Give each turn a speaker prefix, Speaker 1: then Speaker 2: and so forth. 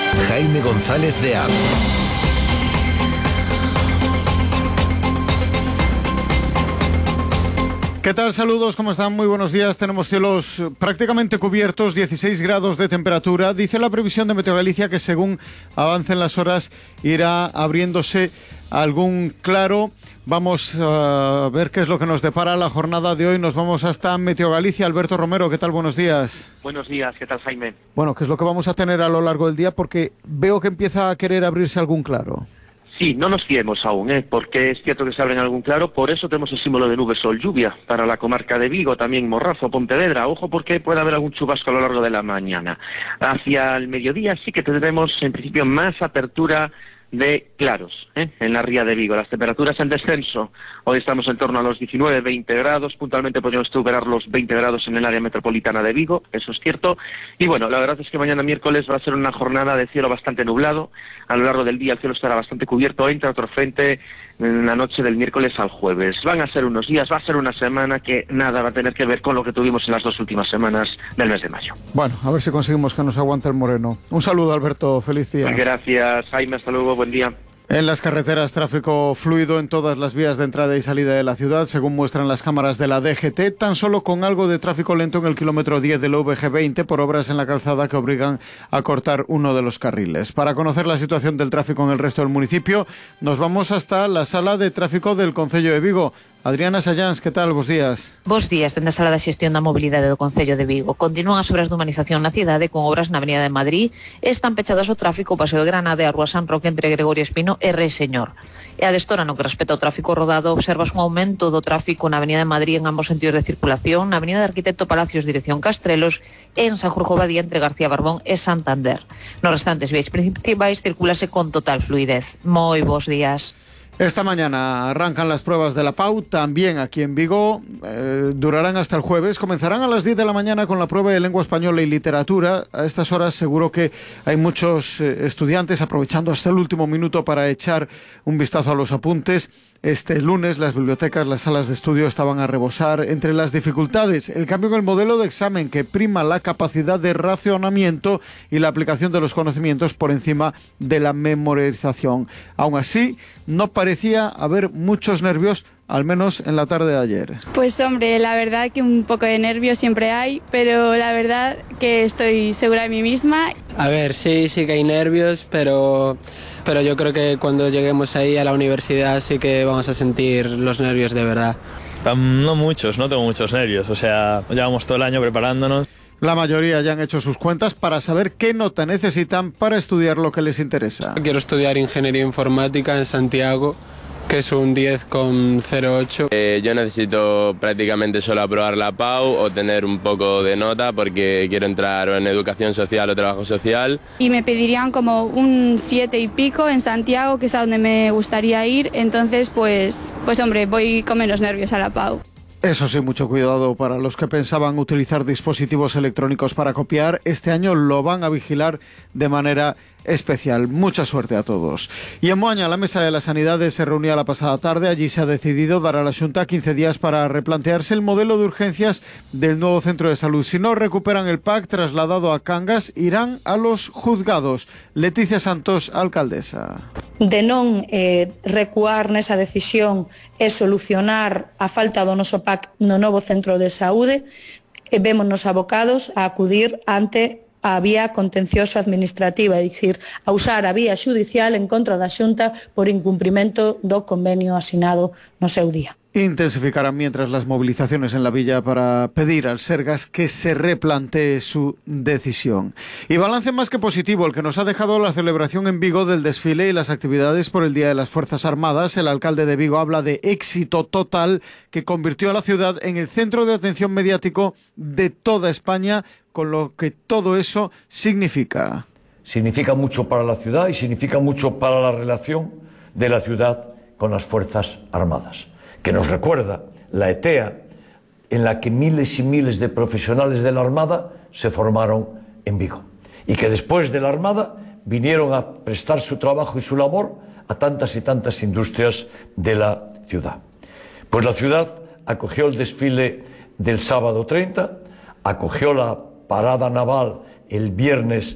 Speaker 1: Jaime González de Aro.
Speaker 2: ¿Qué tal? Saludos, ¿cómo están? Muy buenos días. Tenemos cielos prácticamente cubiertos, 16 grados de temperatura. Dice la previsión de Meteo Galicia que según avancen las horas irá abriéndose algún claro. Vamos a ver qué es lo que nos depara la jornada de hoy. Nos vamos hasta Meteo Galicia. Alberto Romero, ¿qué tal? Buenos días.
Speaker 3: Buenos días, ¿qué tal, Jaime?
Speaker 2: Bueno, ¿qué es lo que vamos a tener a lo largo del día? Porque veo que empieza a querer abrirse algún claro.
Speaker 3: Sí, no nos fiemos aún, porque es cierto que se abren algún claro, por eso tenemos el símbolo de nube, sol, lluvia, para la comarca de Vigo, también Morrazo, Pontevedra. Ojo porque puede haber algún chubasco a lo largo de la mañana. Hacia el mediodía sí que tendremos, en principio, más apertura de claros, en la ría de Vigo. Las temperaturas en descenso. Hoy estamos en torno a los 19-20 grados. Puntualmente podríamos superar los 20 grados en el área metropolitana de Vigo, eso es cierto. Y bueno, la verdad es que mañana miércoles va a ser una jornada de cielo bastante nublado. A lo largo del día el cielo estará bastante cubierto. Entra otro frente en la noche del miércoles al jueves. Van a ser unos días, va a ser una semana que nada va a tener que ver con lo que tuvimos en las dos últimas semanas del mes de mayo.
Speaker 2: Bueno, a ver si conseguimos que nos aguante el moreno. Un saludo, Alberto. Feliz día.
Speaker 3: Gracias, Jaime. Hasta luego. Buen día.
Speaker 2: En las carreteras, tráfico fluido en todas las vías de entrada y salida de la ciudad, según muestran las cámaras de la DGT, tan solo con algo de tráfico lento en el kilómetro 10 del VG20 por obras en la calzada que obligan a cortar uno de los carriles. Para conocer la situación del tráfico en el resto del municipio, nos vamos hasta la sala de tráfico del Concello de Vigo. Adriana Sayans, ¿qué tal? Bos días.
Speaker 4: Bos días, dende a Sala de Xestión da Mobilidade do Concello de Vigo. Continúan as obras de humanización na cidade con obras na Avenida de Madrid. Están pechadas o tráfico o Paseo de Granada e a Rúa San Roque entre Gregorio Espino e Rei Señor. E adestora no que respecta ao tráfico rodado, observas un aumento do tráfico na Avenida de Madrid en ambos sentidos de circulación, na Avenida de Arquitecto Palacios dirección Castrelos e en Sanjurjo Badía entre García Barbón e Santander. Nos restantes vías principais circulase con total fluidez. Moi bos días.
Speaker 2: Esta mañana arrancan las pruebas de la PAU, también aquí en Vigo, durarán hasta el jueves, comenzarán a las 10 de la mañana con la prueba de lengua española y literatura. A estas horas seguro que hay muchos estudiantes aprovechando hasta el último minuto para echar un vistazo a los apuntes. Este lunes las bibliotecas, las salas de estudio estaban a rebosar. Entre las dificultades, el cambio en el modelo de examen que prima la capacidad de racionamiento y la aplicación de los conocimientos por encima de la memorización. Aún así, no parecía haber muchos nervios, al menos en la tarde de ayer.
Speaker 5: Pues hombre, la verdad que un poco de nervios siempre hay, pero la verdad que estoy segura de mí misma.
Speaker 6: A ver, sí que hay nervios, pero yo creo que cuando lleguemos ahí a la universidad sí que vamos a sentir los nervios de verdad.
Speaker 7: No muchos, no tengo muchos nervios, o sea, llevamos todo el año preparándonos.
Speaker 2: La mayoría ya han hecho sus cuentas para saber qué nota necesitan para estudiar lo que les interesa.
Speaker 6: Quiero estudiar Ingeniería Informática en Santiago, que es un 10,08.
Speaker 8: Yo necesito prácticamente solo aprobar la PAU o tener un poco de nota porque quiero entrar en Educación Social o Trabajo Social.
Speaker 5: Y me pedirían como un 7 y pico en Santiago, que es a donde me gustaría ir, entonces pues hombre, voy con menos nervios a la PAU.
Speaker 2: Eso sí, mucho cuidado para los que pensaban utilizar dispositivos electrónicos para copiar. Este año lo van a vigilar de manera especial. Mucha suerte a todos. Y en Moaña, la Mesa de las Sanidades se reunía la pasada tarde. Allí se ha decidido dar a la Xunta 15 días para replantearse el modelo de urgencias del nuevo centro de salud. Si no recuperan el PAC trasladado a Cangas, irán a los juzgados. Leticia Santos, alcaldesa.
Speaker 9: De non recuar nesa decisión e solucionar a falta do noso PAC no novo centro de saúde, vémonos abocados a acudir ante a vía contencioso administrativa, é dicir, a usar a vía xudicial en contra da Xunta por incumprimento do convenio asinado no seu día.
Speaker 2: Intensificarán mientras las movilizaciones en la villa para pedir al Sergas que se replantee su decisión. Y balance más que positivo el que nos ha dejado la celebración en Vigo del desfile y las actividades por el Día de las Fuerzas Armadas. El alcalde de Vigo habla de éxito total que convirtió a la ciudad en el centro de atención mediático de toda España, con lo que todo eso significa.
Speaker 10: Significa mucho para la ciudad y significa mucho para la relación de la ciudad con las Fuerzas Armadas, que nos recuerda la ETEA, en la que miles y miles de profesionales de la Armada se formaron en Vigo, y que después de la Armada vinieron a prestar su trabajo y su labor a tantas y tantas industrias de la ciudad. Pues la ciudad acogió el desfile del sábado 30, acogió la parada naval el viernes